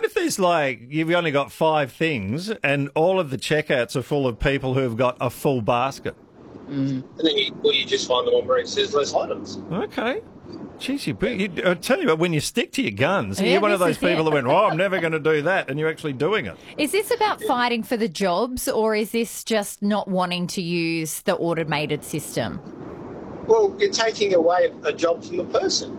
if there's you've only got 5 things and all of the checkouts are full of people who have got a full basket? And then you just find the one where it says less items. Okay. Jeez, I tell you what, when you stick to your guns, Yeah, you're one of this those is people it. that went, I'm never going to do that, and you're actually doing it. Is this about fighting for the jobs, or is this just not wanting to use the automated system? Well, you're taking away a job from the person.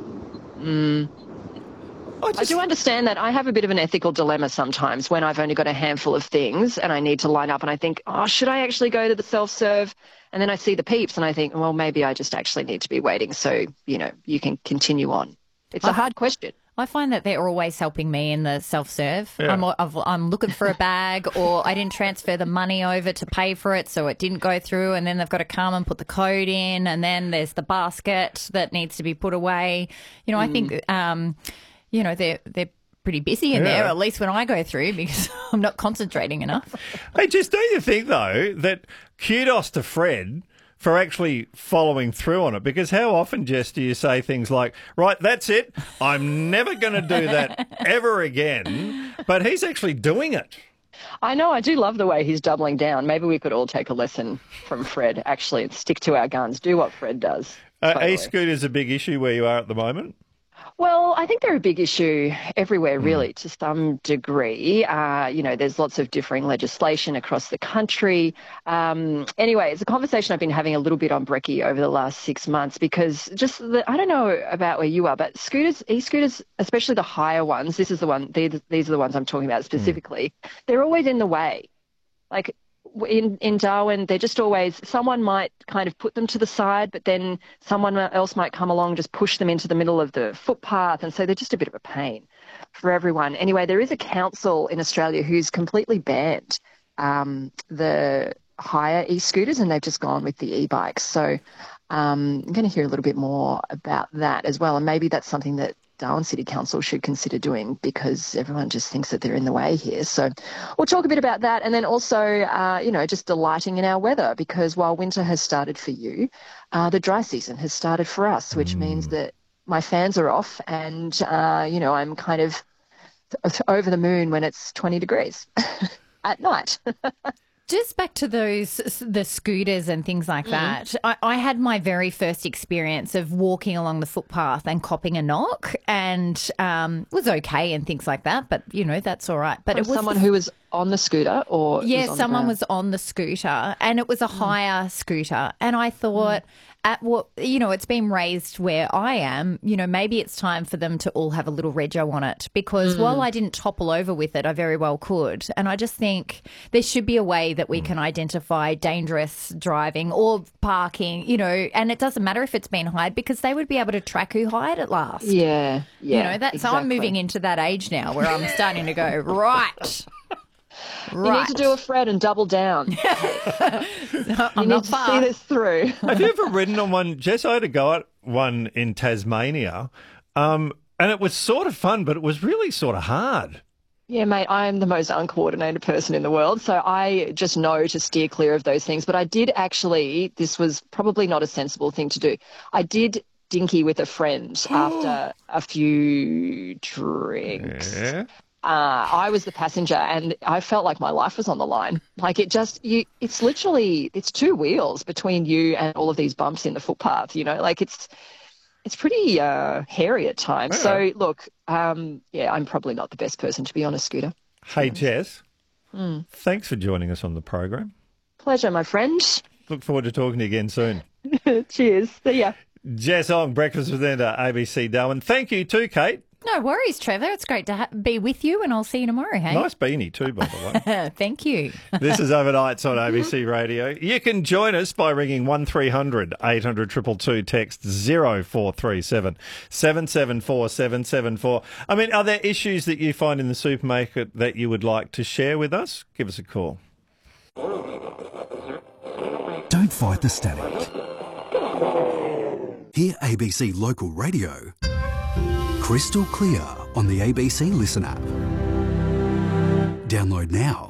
I do understand that. I have a bit of an ethical dilemma sometimes when I've only got a handful of things and I need to line up and I think, should I actually go to the self-serve? And then I see the peeps and I think, well, maybe I just actually need to be waiting so, you can continue on. It's a hard question. I find that they're always helping me in the self-serve. Yeah. I'm looking for a bag, or I didn't transfer the money over to pay for it, so it didn't go through, and then they've got to come and put the code in, and then there's the basket that needs to be put away. I think, they're pretty busy in there, at least when I go through, because I'm not concentrating enough. Hey, just don't you think, though, that kudos to Fred for actually following through on it? Because how often, Jess, do you say things like, right, that's it, I'm never going to do that ever again, but he's actually doing it. I know, I do love the way he's doubling down. Maybe we could all take a lesson from Fred, actually, and stick to our guns, do what Fred does. Totally. E-scooters a big issue where you are at the moment? Well, I think they're a big issue everywhere, really, to some degree. There's lots of differing legislation across the country. Anyway, it's a conversation I've been having a little bit on Brekkie over the last 6 months because I don't know about where you are, but e-scooters, especially the higher ones, these are the ones I'm talking about specifically, they're always in the way. Like, in Darwin, they're just always, someone might kind of put them to the side, but then someone else might come along, just push them into the middle of the footpath. And so they're just a bit of a pain for everyone. Anyway, there is a council in Australia who's completely banned the higher e-scooters, and they've just gone with the e-bikes. So I'm going to hear a little bit more about that as well. And maybe that's something that Darwin City Council should consider doing because everyone just thinks that they're in the way here. So we'll talk a bit about that, and then also, just delighting in our weather, because while winter has started for you, the dry season has started for us, which means that my fans are off and, I'm kind of over the moon when it's 20 degrees at night. Just back to the scooters and things like that. I had my very first experience of walking along the footpath and copping a knock, and was okay and things like that. But that's all right. But From it was someone who was on the scooter, or someone was on the scooter, and it was a higher scooter, and I thought. It's been raised where I am, maybe it's time for them to all have a little rego on it, because while I didn't topple over with it, I very well could. And I just think there should be a way that we can identify dangerous driving or parking, and it doesn't matter if it's been hired, because they would be able to track who hired it last. Yeah. Exactly. So I'm moving into that age now where I'm starting to go, right. You need to do a Fred and double down. I'm you not need far. to see this through. Have you ever ridden on one? Jess, I had to go at one in Tasmania, and it was sort of fun, but it was really sort of hard. Yeah, mate, I'm the most uncoordinated person in the world, so I just know to steer clear of those things. But I did actually, this was probably not a sensible thing to do. I did dinky with a friend after a few drinks. Yeah. I was the passenger and I felt like my life was on the line. Like it's literally, it's two wheels between you and all of these bumps in the footpath, like it's pretty hairy at times. Yeah. So look, I'm probably not the best person to be on a scooter. Hey, Jess, thanks for joining us on the program. Pleasure, my friend. Look forward to talking to you again soon. Cheers. See ya. Jess Ong, Breakfast with Enda, ABC Darwin. Thank you too, Kate. No worries, Trevor. It's great to be with you, and I'll see you tomorrow, hey? Nice beanie too, by the way. Thank you. This is Overnights on ABC Radio. You can join us by ringing 1300 800 222, text 0437 774 774. I mean, are there issues that you find in the supermarket that you would like to share with us? Give us a call. Don't fight the static. Hear ABC Local Radio crystal clear on the ABC Listen app. Download now.